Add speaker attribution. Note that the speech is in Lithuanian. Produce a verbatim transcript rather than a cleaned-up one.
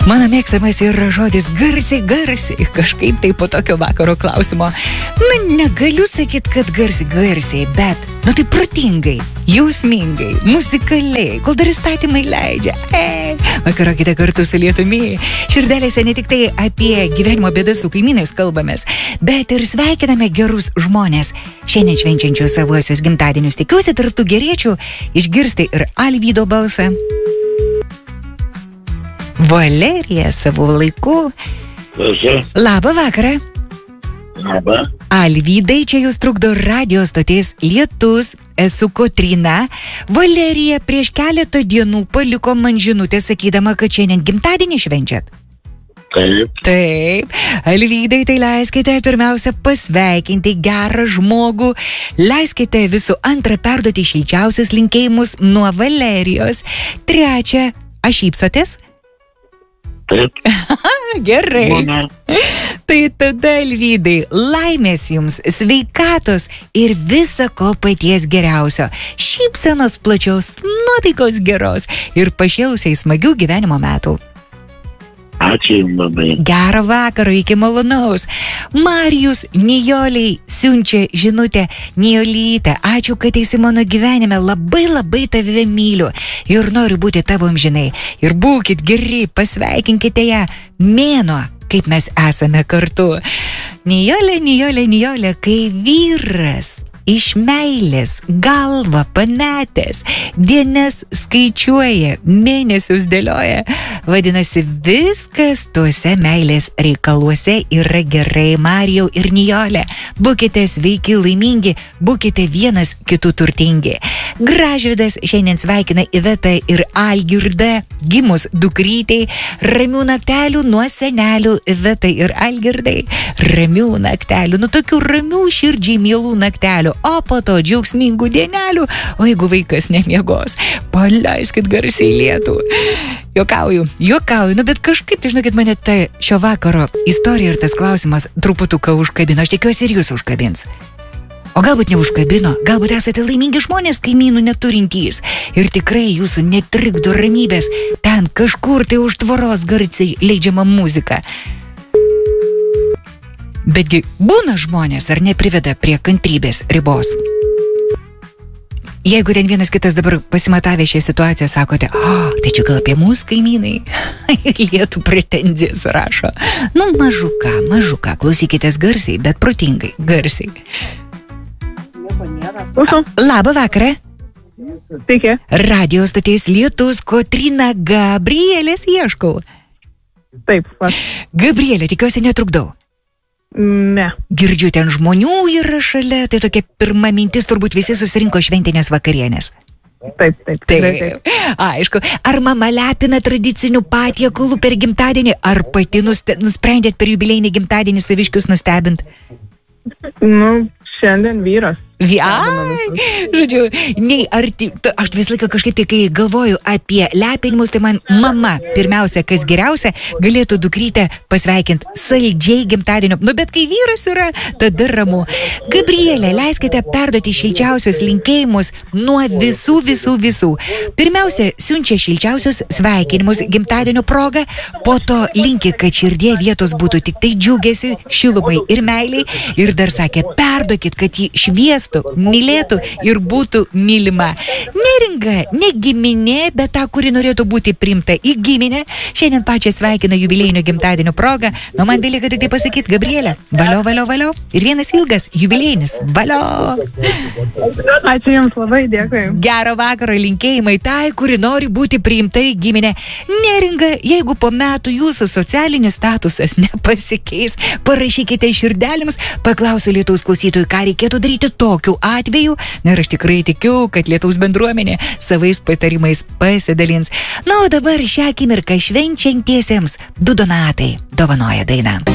Speaker 1: Mano mėgstamas yra žodis garsiai, garsiai. Kažkaip tai po tokio vakaro klausimo. Na, negaliu sakyti, kad garsiai, garsiai, bet, nu tai protingai, jausmingai, muzikaliai, kol dar įstatymai leidžia. Ei, vakarokite kartu su lietumi. Širdelėse ne tik tai apie gyvenimo bėdas su kaimynais kalbamės, bet ir sveikiname gerus žmonės. Šiandien švenčiančius savuosius gimtadienius. Tikiuosi tarp tų geriečių išgirsti ir Alvydo balsą. Valerija savo laiku. Labą vakarą.
Speaker 2: Labą.
Speaker 1: Alvydai, čia jūs trukdo radio stoties Lietus. Esu Kotryna. Valerija prieš keletą dienų paliko man žinutę sakydama, kad šiandien gimtadienį švenčiat.
Speaker 2: Taip.
Speaker 1: Taip. Alvydai, tai leiskite pirmiausia pasveikinti gerą žmogų. Leiskite visų antrą perduoti šilčiausius linkėjimus nuo Valerijos. Trečia, aš šypsotės?
Speaker 2: Taip.
Speaker 1: Gerai.
Speaker 2: Mano.
Speaker 1: Tai tada, Alvydai, laimės jums, sveikatos ir visa ko paties geriausio. Šypsenos plačios, nuotaikos geros ir pašėlusiai smagių gyvenimo metų.
Speaker 2: Ačiū jums labai.
Speaker 1: Gerą vakarą, iki malonaus. Marijus Nijoliai siunčia žinutę. Nijolyte, ačiū, kad esi mano gyvenime. Labai labai tave myliu ir noriu būti tavo amžinai. Ir būkit geri, pasveikinkite ją. Mėnuo, kaip mes esame kartu. Nijolė, Nijolė, Nijolė, kai vyras iš meilės galvą pametęs, dienas skaičiuoja, mėnesius dėlioja. Vadinasi, viskas tuose meilės reikaluose yra gerai. Marijau ir Nijolė, būkite sveiki, laimingi, būkite vienas kitų turtingi. Gražvydas šiandien sveikina Ivetą ir Algirdą, gimus dukrytei. Ramių naktelių nuo senelių, Ivetai ir Algirdai. Ramių naktelių, nu tokių ramių širdžiai mielų naktelių. O po to džiaugsmingų dienelių, o jeigu vaikas nemiegos, paleiskit garsiai lietų. Juokauju, juokauju, nu bet kažkaip, žinokit, mane ta šio vakaro istorija ir tas klausimas truputuką užkabino. Aš tikiuosi ir jūs užkabins. O galbūt neužkabino, galbūt esate laimingi žmonės, kaimynų neturintys. Ir tikrai jūsų netrikdo ramybės, ten kažkur tai už tvoros garsiai leidžiama muzika. Betgi būna žmonės, ar nepriveda prie kantrybės ribos? Jeigu ten vienas kitas dabar pasimatavę šią situaciją, sakote, o, oh, tai čia gal apie mūsų kaimynai? Ir lietų pretenzijas rašo. Nu, mažuką, mažuką, klausykitės garsiai, bet protingai, garsiai. Labą vakarą.
Speaker 3: Sveiki.
Speaker 1: Radio stoties Lietus, Kotryna, Gabrielės ieškau.
Speaker 3: Taip, aš.
Speaker 1: Gabrielė, tikiuosi netrukdau.
Speaker 3: Ne.
Speaker 1: Girdžiu, ten žmonių yra šalia, tai tokia pirma mintis, turbūt visi susirinko šventinės vakarienės.
Speaker 3: Taip, taip.
Speaker 1: Taip, aišku. Ar mama lepina tradicinių patiekalų per gimtadienį, ar pati nuste, nusprendėt per jubiliejinį gimtadienį saviškius nustebint?
Speaker 3: Nu, šiandien vyras.
Speaker 1: Ai, žodžiu, nei arti, aš vis laiką kažkaip tai, kai galvoju apie lepinimus, tai man mama, pirmiausia, kas geriausia, galėtų dukrytę pasveikinti saldžiai gimtadienio. Nu, bet kai vyras yra, tada ramu. Gabrielė, leiskite perduoti šilčiausius linkėjimus nuo visų, visų, visų. Pirmiausia, siunčia šilčiausius sveikinimus gimtadienio proga, po to linki, kad širdie vietos būtų tik tai džiugesiui, šilumai ir meiliai. Ir dar sakė, perduokit, kad jį šviestų, mylėtų ir būtų mylima. Neringa, ne giminė, bet ta, kuri norėtų būti priimta į giminę. Šiandien pačią sveikina jubiliejinio gimtadienio progą. Nu, man belieka tik tai pasakyti, Gabrielė, valio, valio, valio. Ir vienas ilgas jubiliejinis, valio.
Speaker 3: Ačiū jums labai, dėkui.
Speaker 1: Gero vakaro linkėjimai tai, kuri nori būti priimta į giminę. Neringa, jeigu po metų jūsų socialinis statusas nepasikeis, parašykite širdelėms, paklausiu Lietuvos klausytojų, ką reikėtų daryti tokio atveju. Na ir aš tikrai tikiu, kad Lietuvos bendruomenė savais patarimais pasidalins. Na, o dabar šią akimirką švenčiantiesiems du Donatai dovanoja dainą.